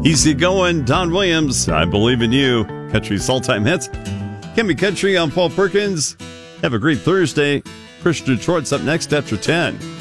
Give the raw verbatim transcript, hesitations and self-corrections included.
Easy going, Don Williams, I Believe in You. Country Soul Time hits. Can Be Country on Paul Perkins. Have a great Thursday. Chris Detroit's up next after ten.